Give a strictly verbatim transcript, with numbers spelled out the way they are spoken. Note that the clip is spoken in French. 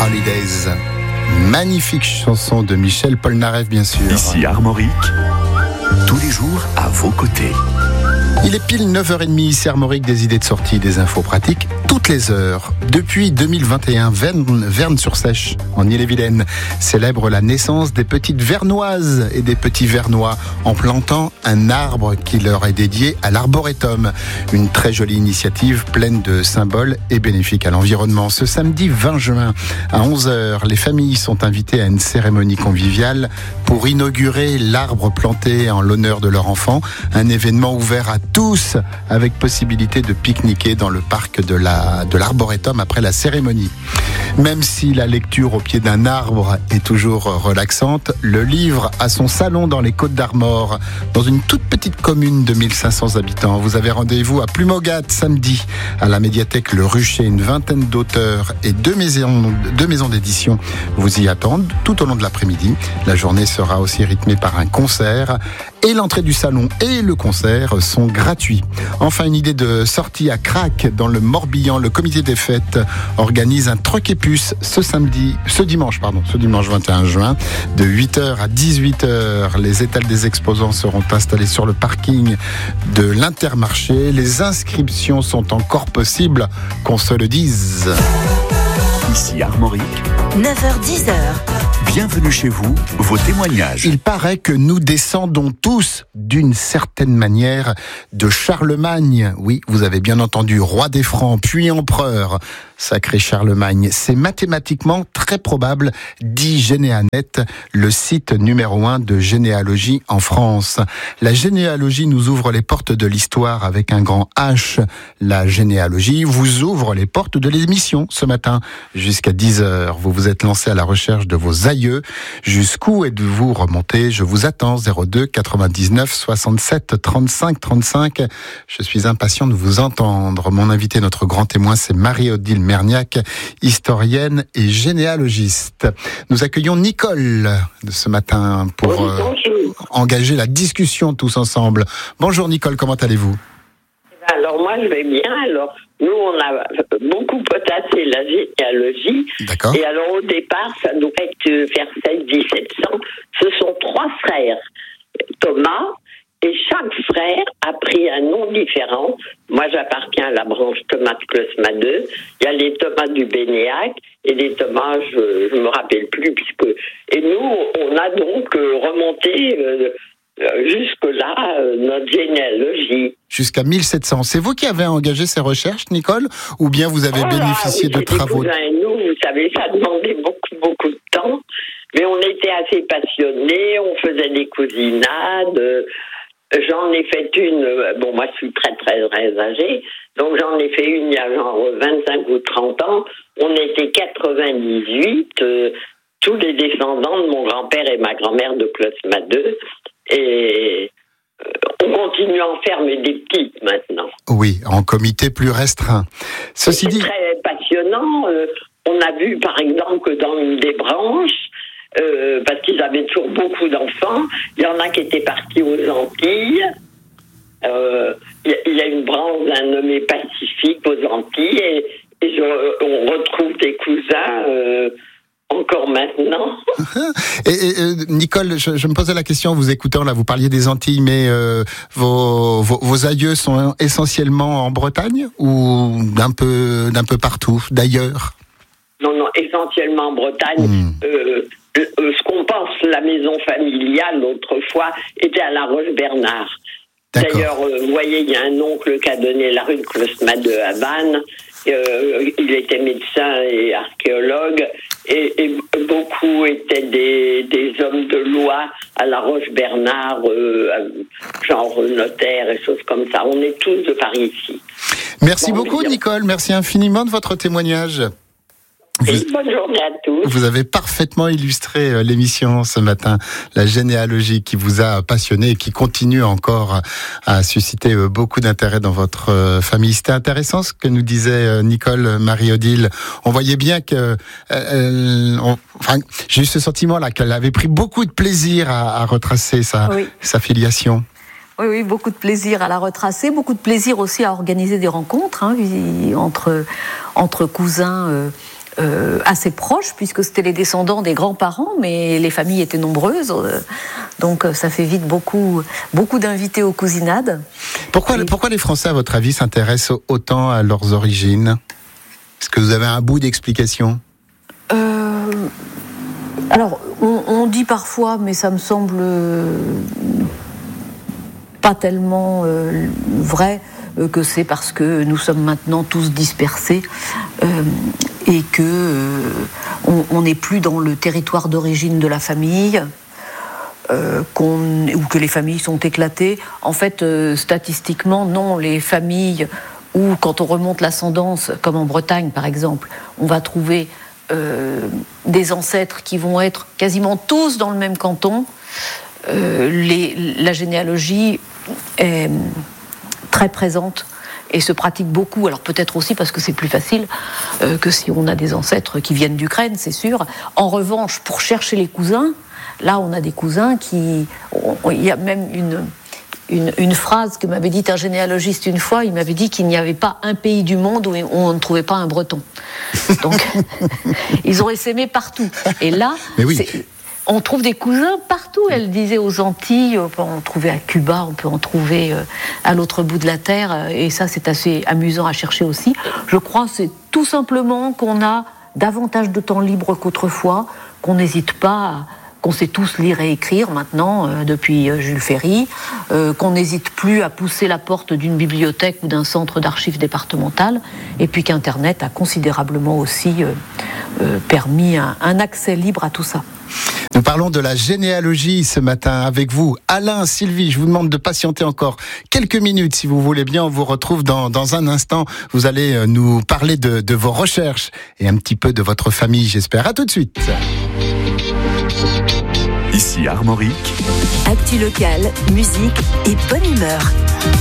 Holidays. Magnifique chanson de Michel Polnareff, bien sûr. Ici Armorique, tous les jours à vos côtés. Il est pile neuf heures trente ici Armorique, des idées de sortie, des infos pratiques, toutes les heures. Depuis deux mille vingt et un, Verne, Verne-sur-Sèche, en Ille-et-Vilaine, célèbre la naissance des petites Vernoises et des petits Vernois en plantant un arbre qui leur est dédié à l'Arboretum. Une très jolie initiative pleine de symboles et bénéfique à l'environnement. Ce samedi vingt juin à onze heures, les familles sont invitées à une cérémonie conviviale pour inaugurer l'arbre planté en l'honneur de leur enfant. Un événement ouvert à tous, avec possibilité de pique-niquer dans le parc de la, de l'Arboretum après la cérémonie. Même si la lecture au pied d'un arbre est toujours relaxante, le livre a son salon dans les Côtes d'Armor, dans une toute petite commune de mille cinq cents habitants. Vous avez rendez-vous à Plumogat samedi à la médiathèque Le Rucher. Une vingtaine d'auteurs et deux maisons, deux maisons d'édition vous y attendent tout au long de l'après-midi. La journée sera aussi rythmée par un concert. Et l'entrée du salon et le concert sont gratuits. Enfin, une idée de sortie à Crac dans le Morbihan. Le comité des fêtes organise un troc et puce ce samedi, ce dimanche, pardon, ce dimanche vingt et un juin, de huit heures à dix-huit heures. Les étals des exposants seront installés sur le parking de l'Intermarché. Les inscriptions sont encore possibles, qu'on se le dise. Ici Armorique, neuf heures dix. bienvenue chez vous, vos témoignages. Il paraît que nous descendons tous, d'une certaine manière, de Charlemagne. Oui, vous avez bien entendu, roi des Francs, puis empereur. Sacré Charlemagne, c'est mathématiquement très probable, dit Généanet, le site numéro un de généalogie en France. La généalogie nous ouvre les portes de l'histoire avec un grand H. La généalogie vous ouvre les portes de l'émission ce matin jusqu'à dix heures. Vous vous êtes lancé à la recherche de vos aïeux. Jusqu'où êtes-vous remonté? Je vous attends, zéro deux quatre-vingt-dix-neuf soixante-sept trente-cinq trente-cinq. Je suis impatient de vous entendre. Mon invité, notre grand témoin, c'est Marie-Odile Merniac, historienne et généalogiste. Nous accueillons Nicole de ce matin pour oui, euh, engager la discussion tous ensemble. Bonjour Nicole, comment allez-vous? Alors moi je vais bien. Alors nous on a beaucoup potassé la généalogie. D'accord. Et alors au départ ça doit être vers seize dix-sept cents. Ce sont trois frères, Thomas. Et chaque frère a pris un nom différent. Moi, j'appartiens à la branche Thomas de Closma-deux. Il y a les Thomas du Bénéac et les Thomas, je ne me rappelle plus. Puisque... Et nous, on a donc euh, remonté euh, jusque-là euh, notre généalogie. Jusqu'à mille sept cents. C'est vous qui avez engagé ces recherches, Nicole? Ou bien vous avez oh là, bénéficié oui, de travaux? Et nous, vous savez, ça demandait beaucoup, beaucoup de temps. Mais on était assez passionnés. On faisait des cousinades. J'en ai fait une, bon moi je suis très très très âgée, donc j'en ai fait une il y a genre vingt-cinq ou trente ans, on était quatre-vingt-dix-huit, euh, tous les descendants de mon grand-père et ma grand-mère de Closma-deux, et euh, on continue à en faire mais des petites maintenant. Oui, en comité plus restreint. Ceci C'est dit... très passionnant, euh, on a vu par exemple que dans une des branches, Euh, parce qu'ils avaient toujours beaucoup d'enfants. Il y en a qui étaient partis aux Antilles. Euh, il y a une branche d'un nommé Pacifique aux Antilles et, et je, on retrouve des cousins euh, encore maintenant. et, et, Nicole, je, je me posais la question en vous écoutant, là vous parliez des Antilles, mais euh, vos, vos, vos aïeux sont essentiellement en Bretagne ou d'un peu, d'un peu partout, d'ailleurs? Non, non, essentiellement en Bretagne. Mmh. Euh, Euh, ce qu'on pense, la maison familiale, autrefois, était à La Roche-Bernard. D'accord. D'ailleurs, euh, vous voyez, il y a un oncle qui a donné la rue de Closma-deux à Vannes. Euh, il était médecin et archéologue. Et, et beaucoup étaient des, des hommes de loi à La Roche-Bernard, euh, genre notaire et choses comme ça. On est tous de par ici. Merci bon, beaucoup, Nicole. Merci infiniment de votre témoignage. Vous, bonne journée à tous. Vous avez parfaitement illustré l'émission ce matin, la généalogie qui vous a passionné et qui continue encore à susciter beaucoup d'intérêt dans votre famille. C'était intéressant ce que nous disait Nicole, Marie-Odile. On voyait bien que, euh, on, enfin, j'ai eu ce sentiment-là qu'elle avait pris beaucoup de plaisir à, à retracer sa, oui. sa filiation. Oui, oui, beaucoup de plaisir à la retracer, beaucoup de plaisir aussi à organiser des rencontres hein, entre, entre cousins. Euh, euh, assez proches, puisque c'était les descendants des grands-parents, mais les familles étaient nombreuses, euh, donc ça fait vite beaucoup, beaucoup d'invités aux cousinades. Pourquoi, Et... pourquoi les Français, à votre avis, s'intéressent autant à leurs origines ? Est-ce que vous avez un bout d'explication ? euh, Alors, on, on dit parfois, mais ça me semble pas tellement euh, vrai, euh, que c'est parce que nous sommes maintenant tous dispersés euh, et que euh, on n'est plus dans le territoire d'origine de la famille, euh, qu'on, ou que les familles sont éclatées. En fait, euh, statistiquement, non, les familles où, quand on remonte l'ascendance, comme en Bretagne par exemple, on va trouver euh, des ancêtres qui vont être quasiment tous dans le même canton. Euh, les, la généalogie est très présente et se pratique beaucoup. Alors peut-être aussi parce que c'est plus facile euh, que si on a des ancêtres qui viennent d'Ukraine, c'est sûr. En revanche, pour chercher les cousins, là on a des cousins qui... Il y a même une, une, une phrase que m'avait dite un généalogiste une fois, il m'avait dit qu'il n'y avait pas un pays du monde où on ne trouvait pas un breton. Donc ils auraient s'aimé partout. Et là... Mais oui. c'est, on trouve des cousins partout, elle disait, aux Antilles, on peut en trouver à Cuba, on peut en trouver à l'autre bout de la terre, et ça c'est assez amusant à chercher aussi. Je crois que c'est tout simplement qu'on a davantage de temps libre qu'autrefois, qu'on n'hésite pas, à, qu'on sait tous lire et écrire maintenant, euh, depuis Jules Ferry, euh, qu'on n'hésite plus à pousser la porte d'une bibliothèque ou d'un centre d'archives départemental, et puis qu'Internet a considérablement aussi euh, euh, permis un, un accès libre à tout ça. Nous parlons de la généalogie ce matin avec vous. Alain, Sylvie, je vous demande de patienter encore quelques minutes si vous voulez bien. On vous retrouve dans, dans un instant. Vous allez nous parler de, de vos recherches et un petit peu de votre famille, j'espère. À tout de suite. Ici Armorique. Actu local, musique et bonne humeur.